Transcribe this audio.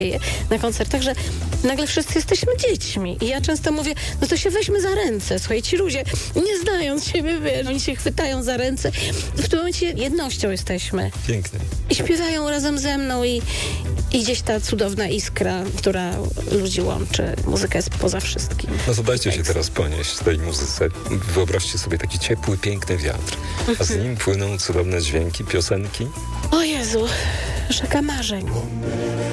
na koncertach, że nagle wszyscy jesteśmy dziećmi. I ja często mówię, no to się weźmy za ręce. Słuchaj, ci ludzie, nie znając siebie, wiesz, oni się chwytają za ręce. W tym momencie jednością jesteśmy. Pięknie. I śpiewają razem ze mną i gdzieś ta cudowna iskra, która ludzi łączy. Muzyka jest poza wszystkim. No to dajcie się teraz ponieść tej muzyce. Wyobraźcie sobie taki ciepły, piękny wiatr, a z nim płyną cudowne dźwięki, piosenki. O Jezu, rzeka marzeń.